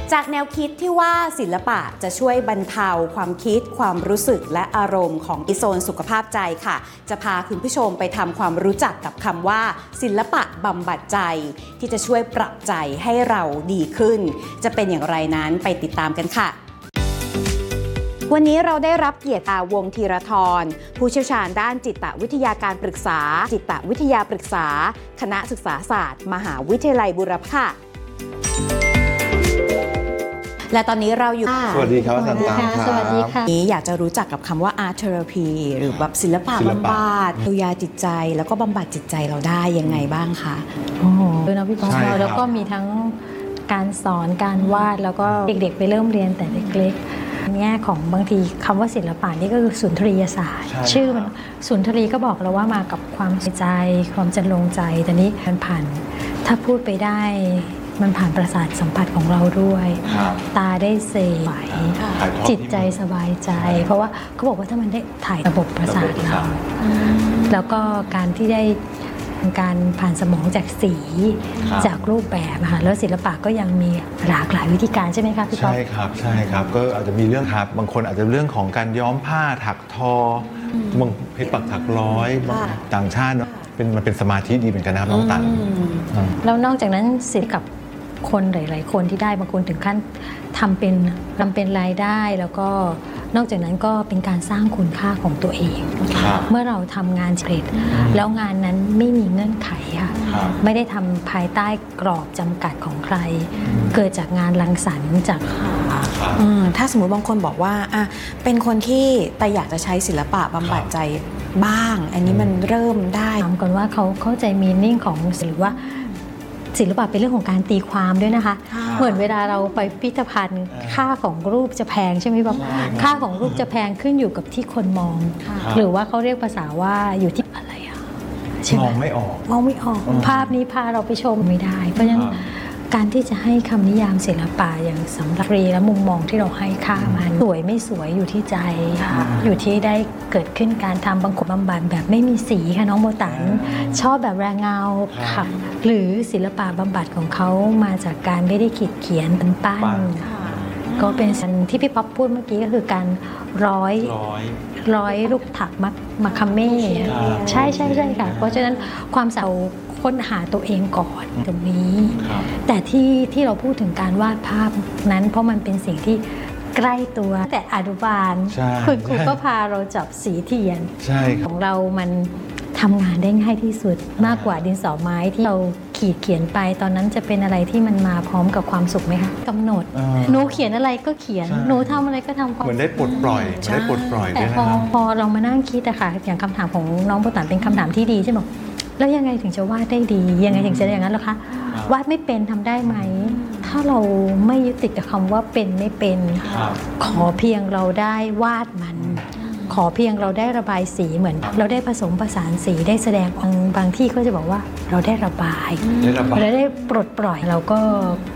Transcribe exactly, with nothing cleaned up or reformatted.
จากแนวคิดที่ว่าศิลปะจะช่วยบรรเทาความคิดความรู้สึกและอารมณ์ของอิโซนสุขภาพใจค่ะจะพาคุณผู้ชมไปทำความรู้จักกับคำว่าศิลปะบำบัดใจที่จะช่วยปรับใจให้เราดีขึ้นจะเป็นอย่างไรนั้นไปติดตามกันค่ะวันนี้เราได้รับเกียรติอาวงศ์ธีรธรผู้เชี่ยวชาญด้านจิตวิทยาการปรึกษาจิตวิทยาปรึกษาคณะศึกษาศาสตร์มหาวิทยาลัยบูรพาค่ะและตอนนี้เราอยู่สวัสดีครับอาจารย์ตามครับสวัสดีค่ะนี้อยากจะรู้จักกับคำว่า Art Therapy หรือแบบศิลปะบำบัดเยียวยาจิตใจแล้วก็บำบัดจิตใจเราได้ยังไงบ้างคะโอ้โหด้วยนะพี่ป๊อปแล้วก็มีทั้งการสอนการวาดแล้วก็เด็กๆไปเริ่มเรียนแต่เล็กๆแง่ของบางทีคำว่าศิลปะนี่ก็คือสุนทรียศาสตร์ชื่อมันสุนทรีก็บอกเราว่ามากับความใจความจรลงใจแต่นี้มันผ่านถ้าพูดไปได้มันผ่านประสาทสัมผัสของเราด้วยตาได้เสวยจิตใจสบายใจเพราะว่าเขาบอกว่าถ้ามันได้ถ่ายระบบประสาทเราแล้วก็การที่ได้การผ่านสมองจากสีจากรูปแบบค่ะแล้วศิลปะก็ยังมีหลากหลายวิธีการใช่ไหมคะพี่ป๊อปใช่ครับใช่ครับก็อาจจะมีเรื่องครับบางคนอาจจะเรื่องของการย้อมผ้าถักทอบางเพชรปักถักร้อยต่างชาติเป็นมันเป็นสมาธิดีเหมือนกันนะครับน้องตันแล้วนอกจากนั้นศิลปะกับคนหลายๆคนที่ได้บางคนถึงขั้นทำเป็นทำเป็นรายได้แล้วก็นอกจากนั้นก็เป็นการสร้างคุณค่าของตัวเองเมื่อเราทำงานสำเร็จแล้วงานนั้นไม่มีเงื่อนไขค่ะไม่ได้ทำภายใต้กรอบจำกัดของใครเกิดจากงานรังสรรค์จากถ้าสมมติบางคนบอกว่าอ่ะเป็นคนที่แต่อยากจะใช้ศิลปะบำบัดใจบ้างอันนี้มันเริ่มได้ถามก่อนว่าเขาเข้าใจมีนิ่งของหรือว่าศิลปะเป็นเรื่องของการตีความด้วยนะคะเหมือนเวลาเราไปพิพิธภัณฑ์ค่าของรูปจะแพงใช่ไหมครับค่าของรูปจะแพงขึ้นอยู่กับที่คนมองหรือว่าเขาเรียกภาษาว่าอยู่ที่อะไรอะมองไม่ออกมองไม่ออกภาพนี้พาเราไปชมไม่ได้เพราะฉะนั้นการที่จะให้คำนิยามศิลปะอย่างสำหรับเรีและมุมมองที่เราให้ค่ามันสวยไม่สวยอยู่ที่ใจอยู่ที่ได้เกิดขึ้นการทำบางคนบำบัดแบบไม่มีสีค่ะน้องโบตันชอบแบบแรงเงาค่ะหรือศิลปะบำบัดของเขามาจากการไม่ได้ขีดเขียนเป็นปั้นก็เป็นสันที่พี่ป๊อปพูดเมื่อกี้ก็คือการร้อยร้อยลูกถักมักมาคาเม่ใช่ใช่ใช่ค่ะเพราะฉะนั้นความสาวค้นหาตัวเองก่อนตรงนี้แต่ที่ที่เราพูดถึงการวาดภาพนั้นเพราะมันเป็นสิ่งที่ใกล้ตัวแต่อนุบาลคุณครูก็พาเราจับสีเทียนของเรามันทำงานได้ง่ายที่สุดมากกว่าดินสอไม้ที่เราขีดเขียนไปตอนนั้นจะเป็นอะไรที่มันมาพร้อมกับความสุขไหมคะกำหนดหนูเขียนอะไรก็เขียนหนูทำอะไรก็ทำเหมือนได้ปลดปล่อยได้ปลดปล่อยแต่พอพอเรามานั่งคิดอะค่ะอย่างคำถามของน้องโบตันเป็นคำถามที่ดีใช่ไหมแล้วยังไงถึงจะวาดได้ดียังไงถึงจะอย่างนั้นหรอคะวาดไม่เป็นทำได้ไหมถ้าเราไม่ยึดติดกับคำว่าเป็นไม่เป็นขอเพียงเราได้วาดมันขอเพียงเราได้ระบายสีเหมือนเราได้ผสมผสานสีได้แสดงบางบางที่ก็จะบอกว่าเราได้ระบายเราได้ปลดปล่อยเราก็